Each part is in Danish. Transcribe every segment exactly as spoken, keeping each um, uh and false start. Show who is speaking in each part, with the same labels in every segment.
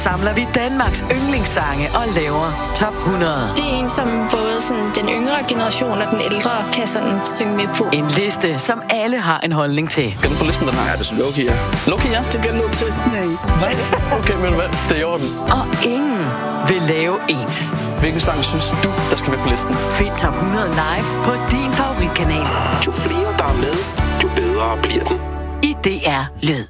Speaker 1: samler vi Danmarks yndlingssange og laver top hundrede.
Speaker 2: Det er en, som både sådan, den yngre generation og den ældre kan sådan synge med på.
Speaker 1: En liste, som alle har en holdning til.
Speaker 3: Skal den på listen, den her? Ja, det er Loki, ja. Loki, ja. Det bliver nødt til. Nej. Hvad? Okay, men hvad? Det er i orden.
Speaker 1: Og ingen vil lave ens.
Speaker 3: Hvilken sang synes du, der skal være på listen?
Speaker 1: Find top hundrede live på din favoritkanal.
Speaker 3: Jo flere, der er med, jo bedre bliver den.
Speaker 1: I D R Lyd.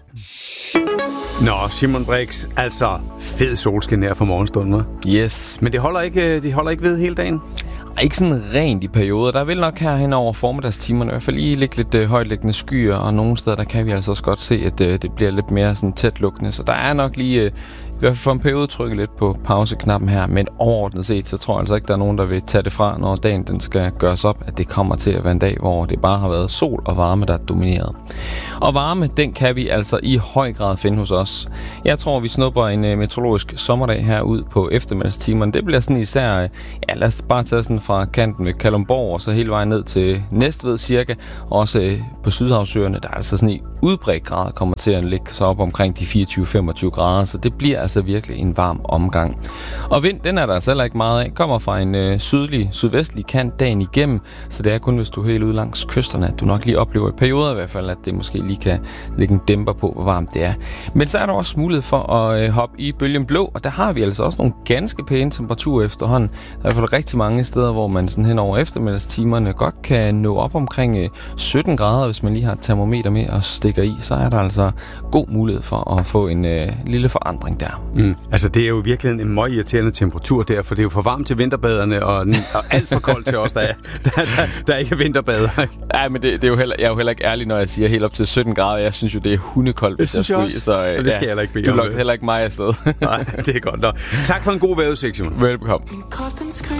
Speaker 4: Nå, Simon Brix, altså fed solskin her for morgenstunden, hva'?
Speaker 5: Yes.
Speaker 4: Men det holder ikke, det holder ikke ved hele dagen?
Speaker 5: Ikke sådan rent i perioder. Der vil nok herhen over formiddagstimerne i hvert fald lige ligge lidt øh, højtliggende skyer, og nogle steder, der kan vi altså også godt se, at øh, det bliver lidt mere sådan tætlukkende. Så der er nok lige, øh, i hvert fald for en periode, trykket lidt på pauseknappen her. Men overordnet set, så tror jeg altså ikke, der er nogen, der vil tage det fra, når dagen den skal gøres op, at det kommer til at være en dag, hvor det bare har været sol og varme, der er domineret. Og varme, den kan vi altså i høj grad finde hos os. Jeg tror, vi snupper en øh, meteorologisk sommerdag herude på eftermiddagstimerne. Det bliver sådan især, øh, ja lad os bare tage sådan fra kanten ved Kalundborg og så hele vejen ned til Næstved cirka. Også øh, på Sydhavsøerne, der er altså sådan i udbredt grad kommer til at ligge så op omkring de fireogtyve til femogtyve grader. Så det bliver altså virkelig en varm omgang. Og vind, den er der altså heller ikke meget af. Kommer fra en øh, sydlig, sydvestlig kant dagen igennem. Så det er kun, hvis du er helt ude langs kysterne, at du nok lige oplever i perioder i hvert fald, at det måske lige kan lægge en dæmper på, hvor varmt det er. Men så er der også mulighed for at øh, hoppe i bølgen blå, og der har vi altså også nogle ganske pæne temperaturer efterhånden. Der er i hvert fald rigtig mange steder, hvor man sådan hen over eftermiddagstimerne godt kan nå op omkring øh, sytten grader, hvis man lige har et termometer med og stikker i, så er der altså god mulighed for at få en øh, lille forandring der.
Speaker 4: Mm. Altså det er jo virkelig en meget irriterende temperatur der, for det er jo for varmt til vinterbaderne og, og alt for koldt til os, der, er, der, der, der ikke er vinterbader.
Speaker 5: Nej, men det, det er jo heller, jeg er jo heller ikke ærlig, når jeg siger helt op til sytten grader. Jeg synes jo, det er hundekoldt, hvis jeg skulle i. Så øh,
Speaker 4: det skal ja, jeg heller ikke bede
Speaker 5: du
Speaker 4: om.
Speaker 5: lukker heller ikke mig afsted.
Speaker 4: Nej, det er godt nok. Tak for en god vejrudsigt, Simon.
Speaker 5: Velbekomme.